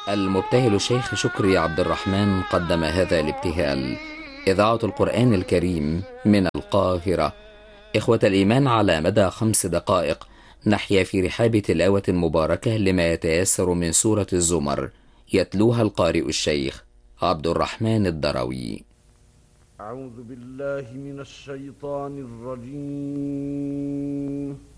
المبتهل الشيخ شكري عبد الرحمن قدم هذا الابتهال. إذاعة القرآن الكريم من القاهرة. إخوة الإيمان، على مدى 5 دقائق نحيا في رحاب تلاوة مباركة لما يتيسر من سورة الزمر، يتلوها القارئ الشيخ عبد الرحمن الدروي. أعوذ بالله من الشيطان الرجيم.